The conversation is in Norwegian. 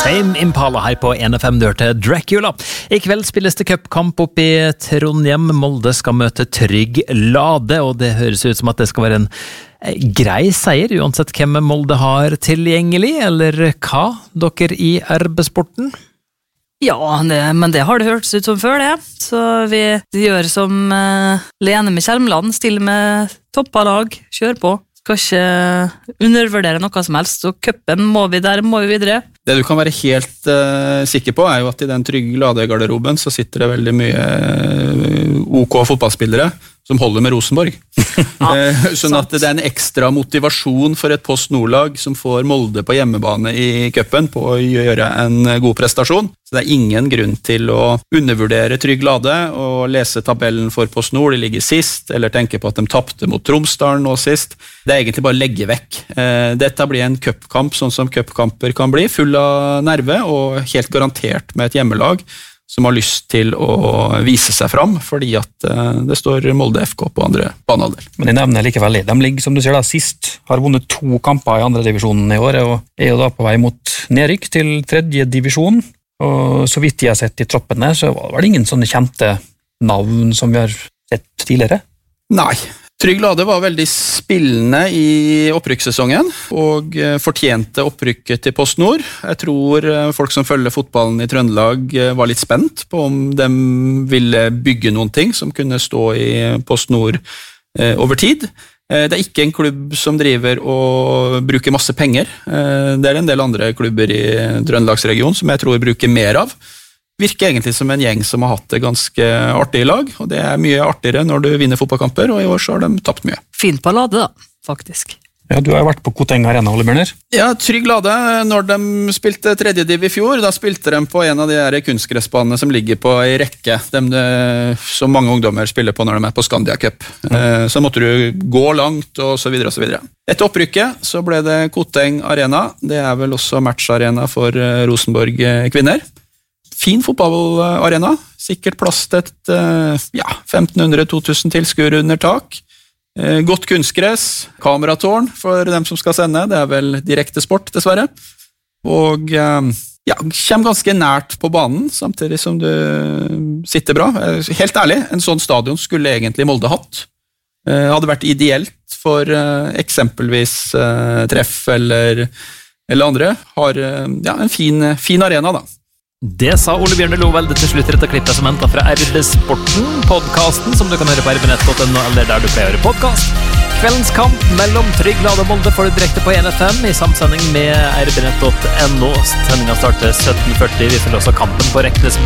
Tame Impala her på NFM dør til Dracula. I kveld spilles det cupkamp opp i Trondheim. Molde skal møte Trygg Lade, og det høres ut som at det skal være en grei seier, uansett hvem Molde har tilgjengelig, eller hva dere i RB-sporten? Ja, men det har det hørtes ut som før det. Så vi gjør som Lene med Kjelmland, stiller med toppalag, kjør på. Skal ikke undervurdere noe som helst, så cupen må vi videre. Det du kan være helt sikker på er jo at i den Trygg Lade-garderoben så sitter det veldig mye OK fotballspillere som holder med Rosenborg. Sånn at det er en ekstra motivasjon for et Post Nord-lag som får Molde på hjemmebane i cupen på å gjøre en god prestasjon. Så det er ingen grunn til å undervurdere Trygg Lade og lese tabellen for Post Nord, de ligger sist, eller tenke på at de tappte mot Tromsdalen nå sist. Det er egentlig bare å legge vekk. Dette blir en cupkamp sånn som cupkamper kan bli, full av nerve og helt garantert med et hjemmelag som har lyst til å vise seg fram, fordi at det står Molde FK på andre banehalvdel. Men jeg nevner likevel, de ligger som du ser da sist, har vunnet 2 kamper i andre divisjonen i år, og er jo da på vei mot nedrykk til 3. divisjon, og så vidt jeg har sett i troppene, så var det ingen sånne kjente navn som vi har sett tidligere? Nei. Trygg Lade var veldig spillende i opprykkssesongen og fortjente opprykket til Post Nord. Jeg tror folk som følger fotballen i Trøndelag var litt spent på om de ville bygge noen ting som kunne stå i Post Nord over tid. Det er ikke en klubb som driver og bruker masse penger. Det er en del andre klubber i Trøndelagsregionen som jeg tror bruker mer av. Virker egentlig som en gjeng som har hatt det ganske artig i lag, og det er mye artigere når du vinner fotballkamper, og i år så har de tapt mye. Fint på Lade da, faktisk. Ja, du har jo vært på Koteng Arena, Ole Bjørner. Ja, Trygg Lade, når de spilte 3. div i fjor, da spilte de på en av de der kunstgressbanene som ligger på i rekke, som mange ungdommer spiller på når de er på Skandia Cup. Så måtte du gå langt, og så videre og så videre. Etter opprykket så ble det Koteng Arena, det er vel også matcharena for Rosenborg kvinner. Fin fotballarena, sikkert plass til et 1500-2000 tilskuere under tak. Godt kunstgress, kameratårn for dem som skal sende, det er vel direkte sport dessverre. Og kommer ganske nært på banen, samtidig som du sitter bra. Helt ærlig, en sånn stadion skulle egentlig Molde hatt. Hadde vært ideelt for eksempelvis treff eller andre. Har en fin arena da. Det sa Ole Bjørner Lovelde til slutt rett og klippet som hentet fra RB-sporten, podcasten som du kan høre på rbnett.no eller der du pleier å høre podcast. Kveldens kamp mellom Trygg Lade og Molde får du direkte på NFM i samsending med rbnett.no. Sendingen starter 17:40. Vi følger også kampen på Reknes